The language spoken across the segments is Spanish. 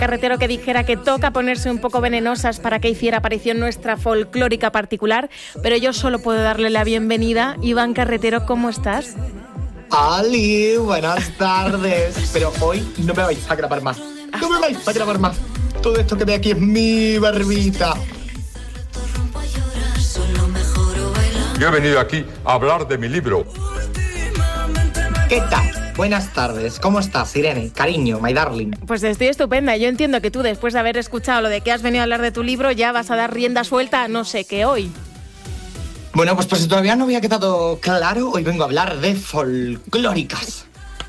Carretero que dijera que toca ponerse un poco venenosas para que hiciera aparición nuestra folclórica particular, pero yo solo puedo darle la bienvenida. Iván Carretero, ¿cómo estás? Ali, buenas tardes. Pero hoy no me vais a grabar más. No me vais a grabar más. Todo esto que ve aquí es mi barbita. Yo he venido aquí a hablar de mi libro. ¿Qué tal? Buenas tardes. ¿Cómo estás, Irene? Cariño, my darling. Pues estoy estupenda. Yo entiendo que tú, después de haber escuchado lo de que has venido a hablar de tu libro, ya vas a dar rienda suelta a no sé qué hoy. Bueno, pues si todavía no había quedado claro, hoy vengo a hablar de folclóricas.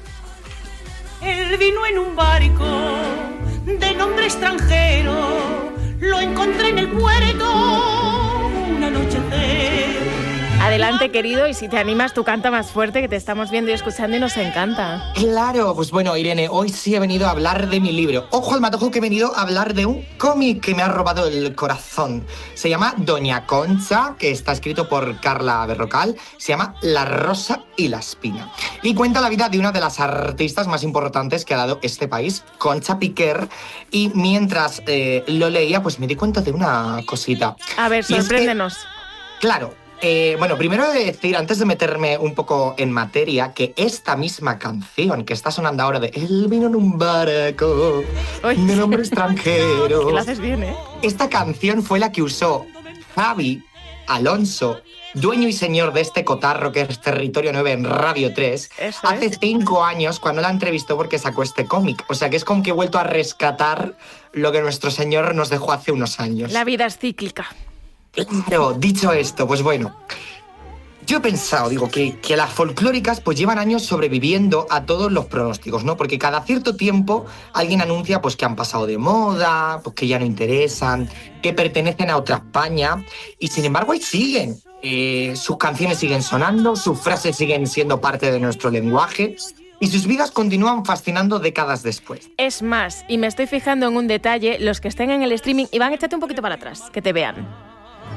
Él vino en un barco de nombre extranjero, lo encontré en el puerto un anochecer. Adelante, querido, y si te animas, tú canta más fuerte, que te estamos viendo y escuchando y nos encanta. Claro, pues bueno, Irene, hoy sí he venido a hablar de mi libro. Ojo al matojo, que he venido a hablar de un cómic que me ha robado el corazón. Se llama Doña Concha, que está escrito por Carla Berrocal. Se llama La Rosa y la Espina. Y cuenta la vida de una de las artistas más importantes que ha dado este país, Concha Piquer. Y mientras lo leía, pues me di cuenta de una cosita. A ver, sorpréndenos. Claro. Bueno, primero he de decir, antes de meterme un poco en materia, que esta misma canción que está sonando ahora de Él vino en un barco de nombre extranjero. Que lo haces bien, ¿eh? Esta canción fue la que usó Javi Alonso, dueño y señor de este cotarro que es Territorio 9 en Radio 3, hace 5 años cuando la entrevistó porque sacó este cómic. O sea que es como que he vuelto a rescatar lo que nuestro señor nos dejó hace unos años. La vida es cíclica. Claro, dicho esto, pues bueno, yo he pensado, digo, que las folclóricas pues llevan años sobreviviendo a todos los pronósticos, ¿no? Porque cada cierto tiempo alguien anuncia pues que han pasado de moda, pues que ya no interesan, que pertenecen a otra España, y sin embargo ahí siguen. Sus canciones siguen sonando, sus frases siguen siendo parte de nuestro lenguaje, y sus vidas continúan fascinando décadas después. Es más, y me estoy fijando en un detalle, los que estén en el streaming, Iván, échate un poquito para atrás, que te vean.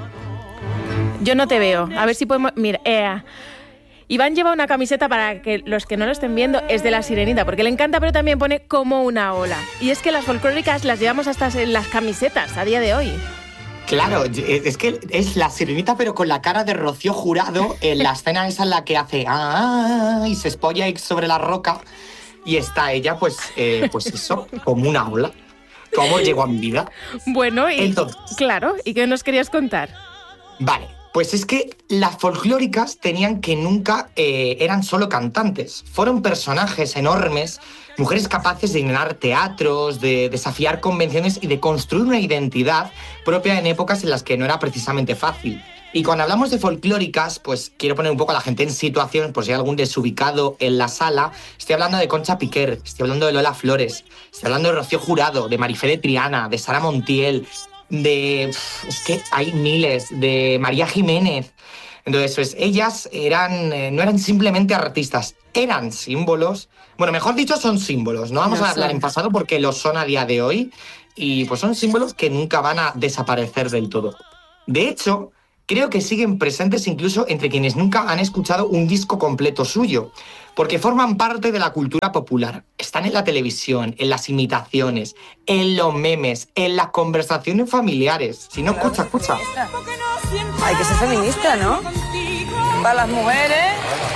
Yo no te veo. A ver si podemos... Mira, Iván lleva una camiseta, para que los que no lo estén viendo, es de La Sirenita, porque le encanta, pero también pone como una ola. Y es que las folclóricas las llevamos hasta en las camisetas a día de hoy. Claro, es que es La Sirenita, pero con la cara de Rocío Jurado en la escena esa en la que hace y se espolla ahí sobre la roca, y está ella, pues eso, como una ola. ¿Cómo llegó a mi vida? Bueno, y entonces, claro, ¿y qué nos querías contar? Vale, pues es que las folclóricas tenían que nunca eran solo cantantes. Fueron personajes enormes, mujeres capaces de llenar teatros, de desafiar convenciones y de construir una identidad propia en épocas en las que no era precisamente fácil. Y cuando hablamos de folclóricas, pues quiero poner un poco a la gente en situación, por si hay algún desubicado en la sala. Estoy hablando de Concha Piquer, estoy hablando de Lola Flores, estoy hablando de Rocío Jurado, de Marifé de Triana, de Sara Montiel, es que hay miles, de María Jiménez. Entonces, pues ellas no eran simplemente artistas, eran símbolos. Bueno, mejor dicho, son símbolos. No vamos a hablar en pasado porque lo son a día de hoy. Y pues son símbolos que nunca van a desaparecer del todo. De hecho, creo que siguen presentes incluso entre quienes nunca han escuchado un disco completo suyo, porque forman parte de la cultura popular. Están en la televisión, en las imitaciones, en los memes, en las conversaciones familiares. Si no, escucha. Hay que ser feminista, ¿no? Para las mujeres.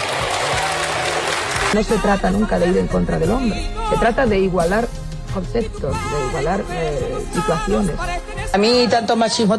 No se trata nunca de ir en contra del hombre. Se trata de igualar conceptos, de igualar situaciones. A mí tanto machismo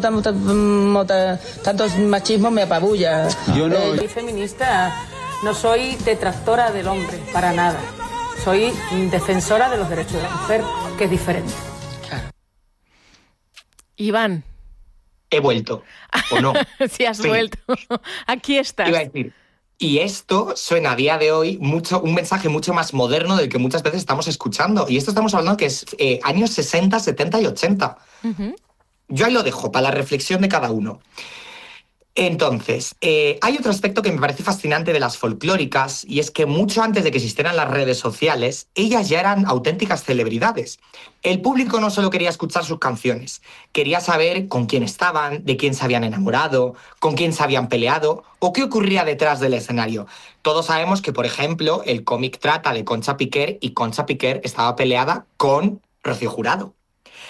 me apabulla. Yo no. Soy feminista, no soy detractora del hombre, para nada. Soy defensora de los derechos de la mujer, que es diferente. Claro. Iván. He vuelto, ¿o no? Sí, has vuelto. Aquí estás. Iba a decir, y esto suena a día de hoy un mensaje mucho más moderno del que muchas veces estamos escuchando. Y esto estamos hablando que es años 60, 70 y 80. Uh-huh. Yo ahí lo dejo para la reflexión de cada uno. Entonces, hay otro aspecto que me parece fascinante de las folclóricas, y es que mucho antes de que existieran las redes sociales, ellas ya eran auténticas celebridades. El público no solo quería escuchar sus canciones, quería saber con quién estaban, de quién se habían enamorado, con quién se habían peleado o qué ocurría detrás del escenario. Todos sabemos que, por ejemplo, el cómic trata de Concha Piquer y Concha Piquer estaba peleada con Rocío Jurado.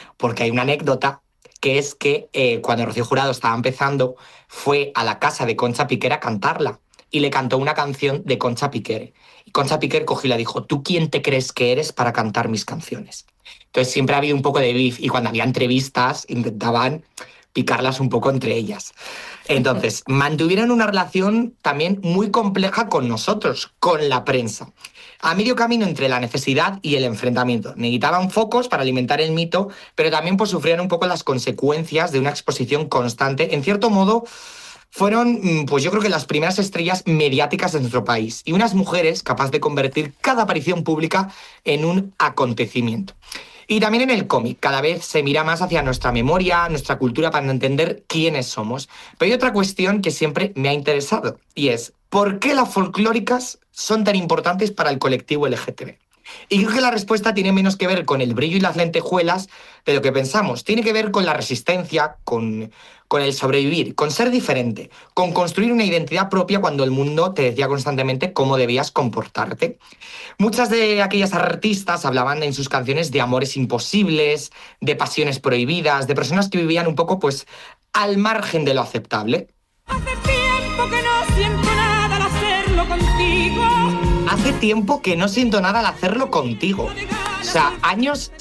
porque hay una anécdota que es que cuando Rocío Jurado estaba empezando, fue a la casa de Concha Piquer a cantarla y le cantó una canción de Concha Piquer. Y Concha Piquer cogió y le dijo: ¿tú quién te crees que eres para cantar mis canciones? Entonces siempre ha habido un poco de beef y cuando había entrevistas intentaban picarlas un poco entre ellas. Entonces, mantuvieron una relación también muy compleja con nosotros, con la prensa. A medio camino entre la necesidad y el enfrentamiento. Necesitaban focos para alimentar el mito, pero también pues sufrían un poco las consecuencias de una exposición constante. En cierto modo, fueron, pues yo creo que las primeras estrellas mediáticas de nuestro país y unas mujeres capaces de convertir cada aparición pública en un acontecimiento. Y también en el cómic, cada vez se mira más hacia nuestra memoria, nuestra cultura, para entender quiénes somos. Pero hay otra cuestión que siempre me ha interesado, y es: ¿por qué las folclóricas son tan importantes para el colectivo LGTB? Y creo que la respuesta tiene menos que ver con el brillo y las lentejuelas de lo que pensamos. Tiene que ver con la resistencia, con el sobrevivir, con ser diferente, con construir una identidad propia cuando el mundo te decía constantemente cómo debías comportarte. Muchas de aquellas artistas hablaban en sus canciones de amores imposibles, de pasiones prohibidas, de personas que vivían un poco pues al margen de lo aceptable. Hace tiempo que no siento nada al hacerlo contigo. Hace tiempo que no siento nada al hacerlo contigo. O sea, años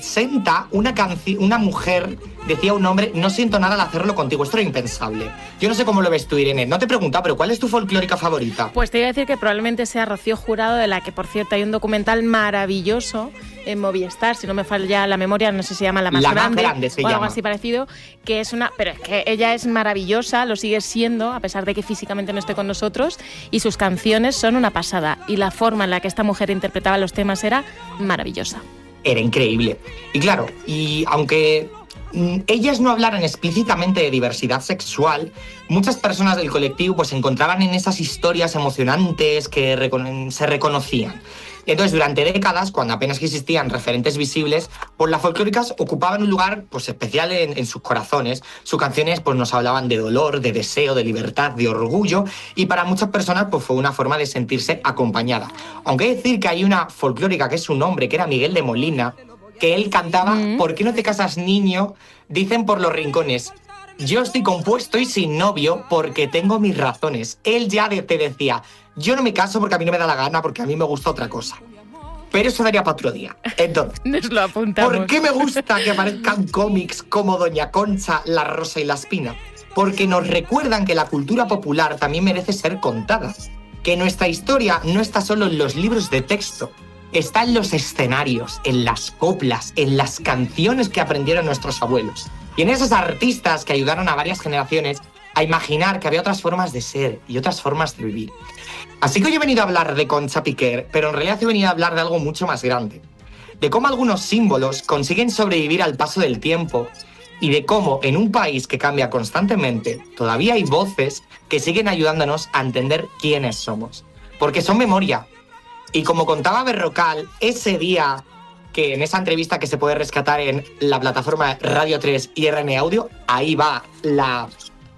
60, una mujer decía a un hombre: no siento nada al hacerlo contigo. Esto era impensable. Yo no sé cómo lo ves tú, Irene. No te he preguntado, pero ¿cuál es tu folclórica favorita? Pues te iba a decir que probablemente sea Rocío Jurado, de la que, por cierto, hay un documental maravilloso en Movistar, si no me falla la memoria, no sé si se llama La Más Grande se o algo llama. así parecido, que es una... Pero es que ella es maravillosa, lo sigue siendo, a pesar de que físicamente no esté con nosotros, y sus canciones son una pasada. Y la forma en la que esta mujer interpretaba los temas era maravillosa. Era increíble. Y claro, y aunque ellas no hablaran explícitamente de diversidad sexual, muchas personas del colectivo pues se encontraban en esas historias emocionantes que se reconocían. Entonces, durante décadas, cuando apenas existían referentes visibles, pues las folclóricas ocupaban un lugar pues especial en sus corazones. Sus canciones pues nos hablaban de dolor, de deseo, de libertad, de orgullo, y para muchas personas pues fue una forma de sentirse acompañada. Aunque hay que decir que hay una folclórica que es un hombre, que era Miguel de Molina, que él cantaba ¿Por qué no te casas, niño? Dicen por los rincones. Yo estoy compuesto y sin novio porque tengo mis razones. Él ya te decía: yo no me caso porque a mí no me da la gana, porque a mí me gusta otra cosa. Pero eso daría para otro día. Entonces, nos lo apuntamos. ¿Por qué me gusta que aparezcan cómics como Doña Concha, La Rosa y la Espina? Porque nos recuerdan que la cultura popular también merece ser contada. Que nuestra historia no está solo en los libros de texto. Está en los escenarios, en las coplas, en las canciones que aprendieron nuestros abuelos. Y en esos artistas que ayudaron a varias generaciones a imaginar que había otras formas de ser y otras formas de vivir. Así que hoy he venido a hablar de Concha Piquer, pero en realidad he venido a hablar de algo mucho más grande. De cómo algunos símbolos consiguen sobrevivir al paso del tiempo y de cómo en un país que cambia constantemente todavía hay voces que siguen ayudándonos a entender quiénes somos. Porque son memoria. Y como contaba Berrocal, ese día que en esa entrevista que se puede rescatar en la plataforma Radio 3 y RN Audio, ahí va la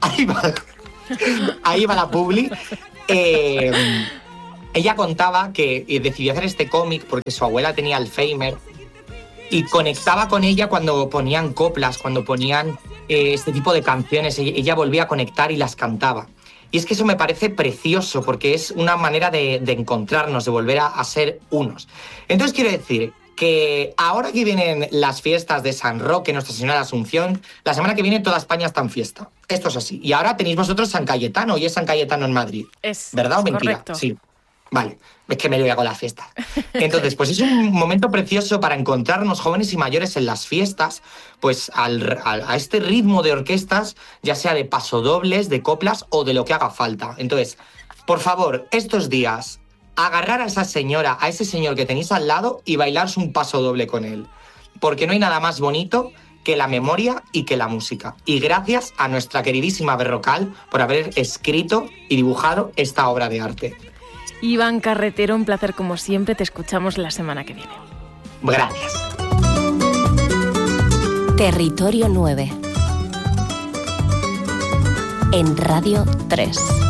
publi. Ella contaba que decidió hacer este cómic porque su abuela tenía Alzheimer y conectaba con ella cuando ponían coplas, cuando ponían este tipo de canciones. Ella volvía a conectar y las cantaba. Y es que eso me parece precioso porque es una manera de encontrarnos, de volver a ser unos. Entonces quiero decir que ahora que vienen las fiestas de San Roque, Nuestra Señora de la Asunción, la semana que viene toda España está en fiesta. Esto es así. Y ahora tenéis vosotros San Cayetano, y es San Cayetano en Madrid. Es ¿verdad o mentira? Correcto. Sí. Vale, es que me lo hago las fiestas. Entonces, pues es un momento precioso para encontrarnos jóvenes y mayores en las fiestas, pues a este ritmo de orquestas, ya sea de pasodobles, de coplas o de lo que haga falta. Entonces, por favor, estos días, agarrar a esa señora, a ese señor que tenéis al lado y bailarse un pasodoble con él. Porque no hay nada más bonito que la memoria y que la música. Y gracias a nuestra queridísima Berrocal por haber escrito y dibujado esta obra de arte. Iván Carretero, un placer como siempre. Te escuchamos la semana que viene. Gracias. Territorio 9 en Radio 3.